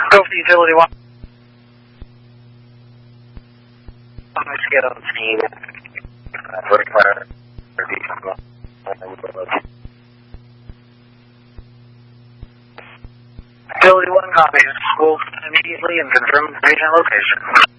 Go for utility one. Let's get on scene. Utility one copies. We'll immediately and confirm patient location.